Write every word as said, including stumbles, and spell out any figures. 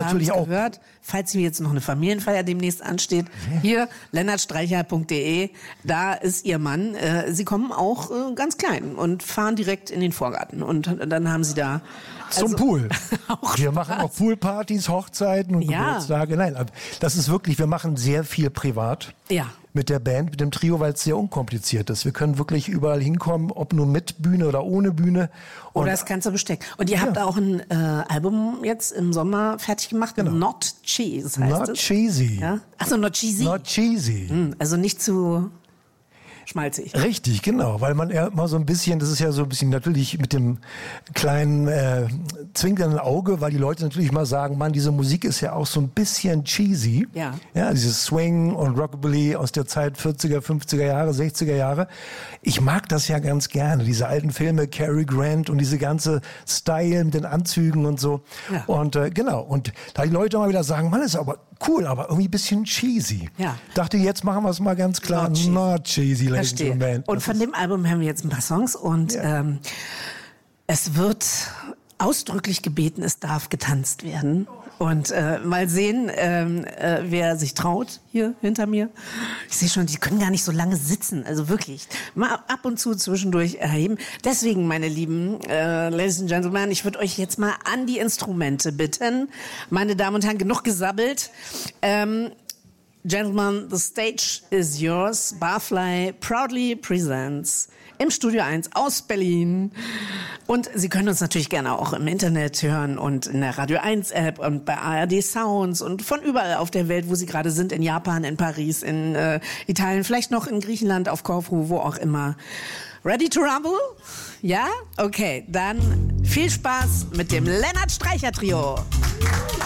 natürlich auch gehört. Falls mir jetzt noch eine Familienfeier demnächst ansteht, ja. hier lennart streicher punkt de, da ist ihr Mann. Äh, sie kommen auch äh, ganz klein und fahren direkt in den Vorgarten und dann haben sie da zum also, Pool. Auch wir machen auch Poolpartys, Hochzeiten und ja. Geburtstage. Nein, das ist wirklich, wir machen sehr viel privat. Ja. Mit der Band, mit dem Trio, weil es sehr unkompliziert ist. Wir können wirklich überall hinkommen, ob nur mit Bühne oder ohne Bühne. Und oder das ganze Besteck. Und ihr habt ja. auch ein äh, Album jetzt im Sommer fertig gemacht, genau. Not Cheese heißt Not es. cheesy. Ja? Achso, Not Cheesy. Not cheesy. Hm, also nicht zu schmalzig. Richtig, genau, weil man ja immer so ein bisschen, das ist ja so ein bisschen natürlich mit dem kleinen äh, zwinkernden Auge, weil die Leute natürlich mal sagen, Mann, diese Musik ist ja auch so ein bisschen cheesy. Ja. Ja, dieses Swing und Rockabilly aus der Zeit vierziger, fünfziger Jahre, sechziger Jahre. Ich mag das ja ganz gerne, diese alten Filme, Cary Grant und diese ganze Style mit den Anzügen und so. Ja. Und äh, genau, und da die Leute mal wieder sagen, Mann, ist aber cool, aber irgendwie ein bisschen cheesy. Ja. Dachte, jetzt machen wir es mal ganz klar, Not cheesy. Not cheesy, ladies and Verstehe. gentlemen. Und von dem Album haben wir jetzt ein paar Songs und Ja. ähm, es wird ausdrücklich gebeten, es darf getanzt werden. Und äh, mal sehen, ähm, äh, wer sich traut hier hinter mir. Ich sehe schon, die können gar nicht so lange sitzen. Also wirklich, mal ab und zu zwischendurch erheben. Deswegen, meine lieben äh, Ladies and Gentlemen, ich würde euch jetzt mal an die Instrumente bitten. Meine Damen und Herren, genug gesabbelt. Ähm, Gentlemen, the stage is yours. Barfly proudly presents im Studio eins aus Berlin. Und Sie können uns natürlich gerne auch im Internet hören und in der Radio eins App und bei A R D Sounds und von überall auf der Welt, wo Sie gerade sind, in Japan, in Paris, in äh, Italien, vielleicht noch in Griechenland, auf Korfu, wo auch immer. Ready to rumble? Ja? Okay, dann viel Spaß mit dem Lennart Streicher Trio.